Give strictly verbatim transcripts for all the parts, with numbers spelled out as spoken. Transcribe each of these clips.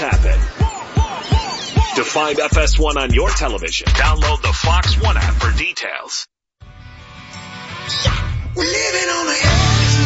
happen. To find F S one on your television, download the Fox One app for details. We're living on the edge.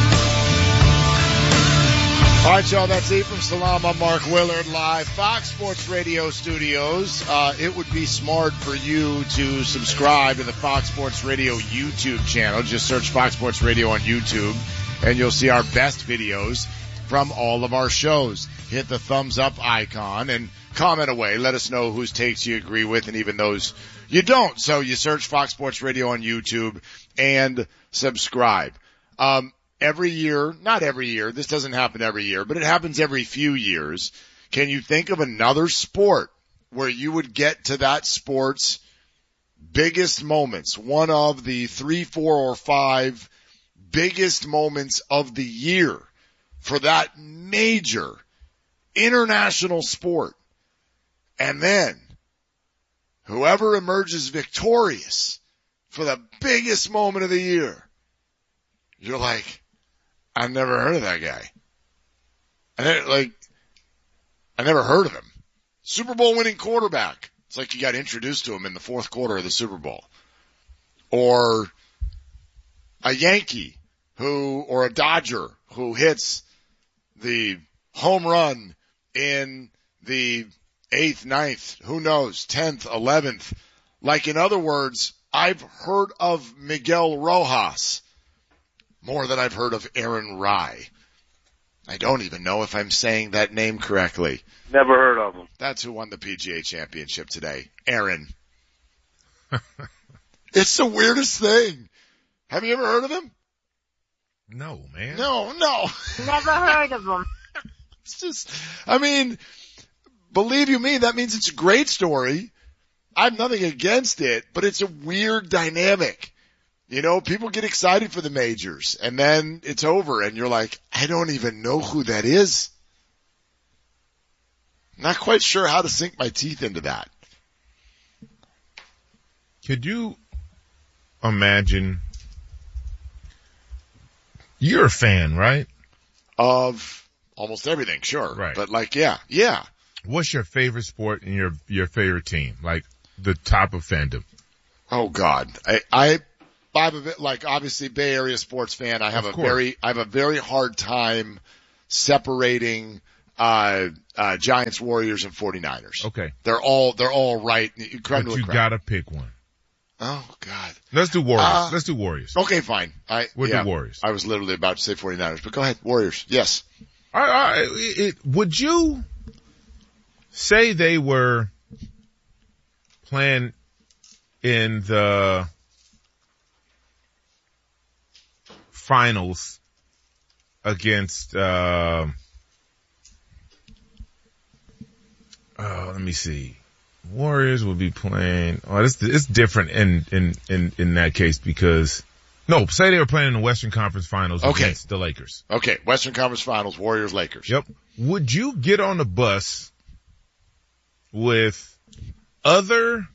All right, y'all, that's it from Salam. I'm Mark Willard, live Fox Sports Radio studios. Uh, it would be smart for you to subscribe to the Fox Sports Radio YouTube channel. Just search Fox Sports Radio on YouTube, and you'll see our best videos from all of our shows. Hit the thumbs up icon and comment away. Let us know whose takes you agree with and even those you don't. So you search Fox Sports Radio on YouTube and subscribe. Um, every year, not every year, this doesn't happen every year, but it happens every few years. Can you think of another sport where you would get to that sport's biggest moments, one of the three, four, or five biggest moments of the year for that major international sport? And then whoever emerges victorious for the biggest moment of the year, you're like, I've never heard of that guy. I never, like, I never heard of him. Super Bowl winning quarterback. It's like you got introduced to him in the fourth quarter of the Super Bowl. Or a Yankee who, or a Dodger who hits the home run in the eighth, ninth, who knows, tenth, eleventh. Like, in other words, I've heard of Miguel Rojas more than I've heard of Aaron Rye. I don't even know if I'm saying that name correctly. Never heard of him. That's who won the P G A Championship today. Aaron. It's the weirdest thing. Have you ever heard of him? No, man. No, no. Never heard of him. It's just, I mean, believe you me, that means it's a great story. I have nothing against it, but it's a weird dynamic. You know, people get excited for the majors, and then it's over, and you're like, I don't even know who that is. Not quite sure how to sink my teeth into that. Could you imagine, you're a fan, right? Of almost everything, sure. Right. But like, yeah, yeah. What's your favorite sport and your, your favorite team? Like, the top of fandom. Oh God. I, I, I'm a bit like, obviously Bay Area sports fan. I have Of a course. very, I have a very hard time separating, uh, uh, Giants, Warriors, and forty-niners. Okay. They're all, they're all right. Creme But de you la creme. gotta pick one. Oh God. Let's do Warriors. Uh, Let's do Warriors. Okay, fine. I, We'll yeah, do Warriors. I was literally about to say forty-niners, but go ahead. Warriors. Yes. I, I, it, would you say they were playing in the finals against, uh, uh, let me see. Warriors would be playing, oh, it's, it's different in, in, in, in that case because, no, say they were playing in the Western Conference Finals Okay. against the Lakers. Okay. Western Conference Finals, Warriors, Lakers. Yep. Would you get on the bus with other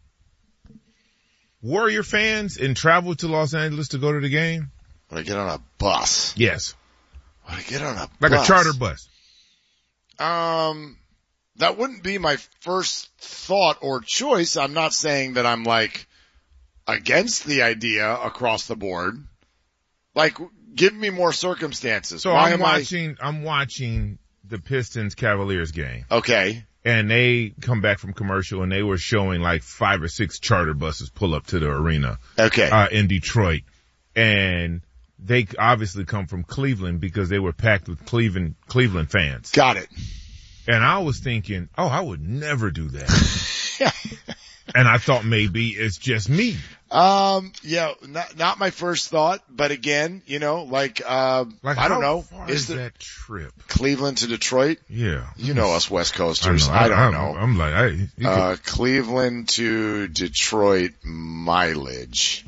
Warrior fans and travel to Los Angeles to go to the game? Would I get on a bus? Yes. Would I get on a Like bus? a charter bus. Um, that wouldn't be my first thought or choice. I'm not saying that I'm like against the idea across the board. Like, give me more circumstances. So Why I'm am watching, I'm watching the Pistons Cavaliers game. I? Okay. And they come back from commercial and they were showing like five or six charter buses pull up to the arena. Okay. Uh, in Detroit. And they obviously come from Cleveland because they were packed with Cleveland, Cleveland fans. Got it. And I was thinking, oh, I would never do that. And I thought maybe it's just me. Um, yeah, not, not my first thought, but again, you know, like, uh, Like, I don't how know. far Is is the that trip? Cleveland to Detroit? Yeah. You know us West I, Coasters. know, I, don't I'm, know. I'm like, I, you could- Uh, Cleveland to Detroit mileage.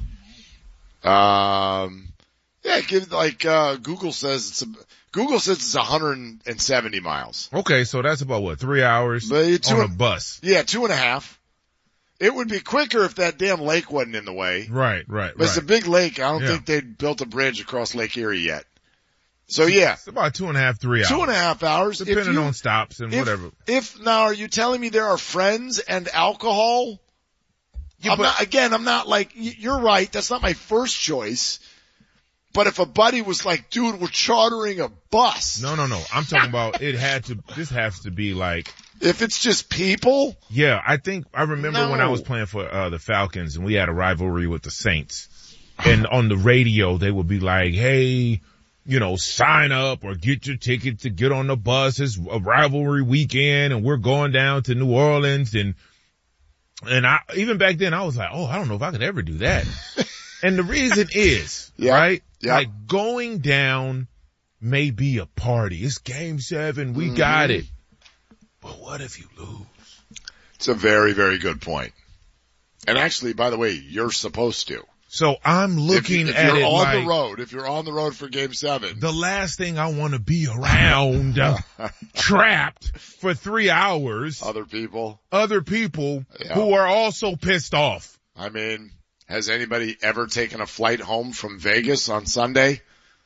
Um, yeah, give like, uh, Google says it's a, Google says it's one hundred seventy miles. okay, so that's about what, three hours But it's on two- a bus. Yeah, two and a half. It would be quicker if that damn lake wasn't in the way. Right, right, But it's right. a big lake. I don't Yeah. think they'd built a bridge across Lake Erie yet. So yeah. It's about two and a half, three hours. Two and a half hours. Depending you, on stops and if, whatever. If now, are you telling me there are friends and alcohol? Yeah, I'm but, not, again, I'm not like, you're right. That's not my first choice. But if a buddy was like, dude, we're chartering a bus. No, no, no. I'm talking about it had to, this has to be like. If it's just people? Yeah, I think, I remember no. when I was playing for, uh, the Falcons and we had a rivalry with the Saints. And on the radio, they would be like, hey, you know, sign up or get your ticket to get on the bus. It's a rivalry weekend and we're going down to New Orleans. And, and I, even back then I was like, oh, I don't know if I could ever do that. And the reason is, yeah. right? Yeah. Like going down may be a party. It's game seven. We mm-hmm. got it. But what if you lose? It's a very, very good point. And actually, by the way, you're supposed to. So I'm looking if, if at you're it on like, the road, if you're on the road for game seven. The last thing I want to be around, uh, trapped for three hours. Other people. Other people yeah. who are also pissed off. I mean, has anybody ever taken a flight home from Vegas on Sunday?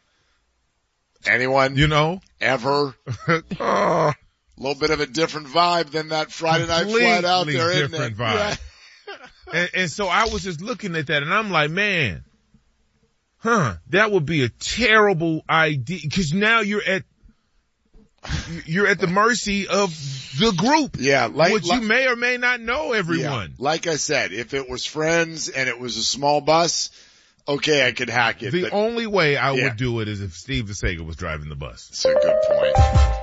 Anyone? You know? Ever? A little bit of a different vibe than that Friday night flight out there, isn't it? Different vibe. Yeah. And, and so I was just looking at that and I'm like, man, huh, that would be a terrible idea. Cause now you're at, you're at the mercy of the group. Yeah. Like, which like, you may or may not know everyone. Yeah, like I said, if it was friends and it was a small bus, okay, I could hack it. The but, only way I yeah. would do it is if Steve Vasega was driving the bus. That's a good point.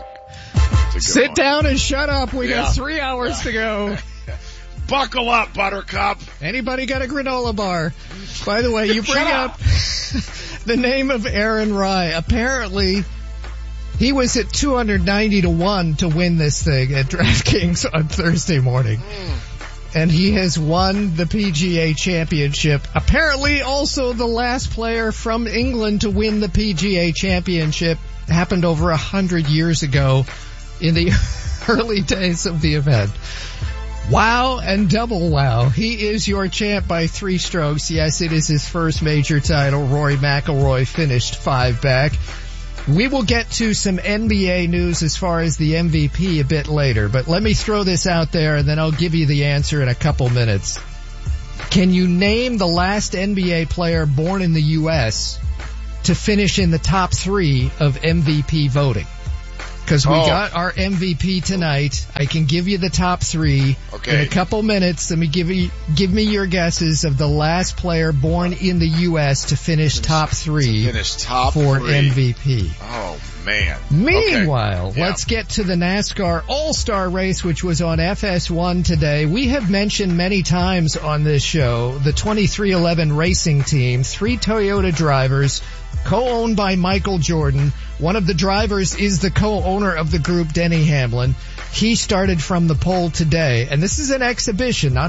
A good Sit point. down and shut up. We yeah. got three hours to go. Buckle up, Buttercup. Anybody got a granola bar? By the way, you bring up the name of Aaron Rai. Apparently, he was at two hundred ninety to one to win this thing at DraftKings on Thursday morning. Mm. And he has won the P G A Championship. Apparently, also the last player from England to win the P G A Championship. Happened over a hundred years ago in the early days of the event. Wow and double wow. He is your champ by three strokes. Yes, it is his first major title. Rory McIlroy finished five back. We will get to some N B A news as far as the M V P a bit later, but let me throw this out there and then I'll give you the answer in a couple minutes. Can you name the last N B A player born in the U S to finish in the top three of M V P voting? Because we oh. got our M V P tonight. I can give you the top three okay. in a couple minutes. Let me give you, give me your guesses of the last player born in the U S to finish, finish top three finish top for three. M V P. Oh, man. Meanwhile, okay. yeah. let's get to the NASCAR All-Star Race, which was on F S one today. We have mentioned many times on this show the twenty-three eleven Racing Team, three Toyota drivers, co-owned by Michael Jordan. One of the drivers is the co-owner of the group, Denny Hamlin. He started from the pole today, and this is an exhibition, not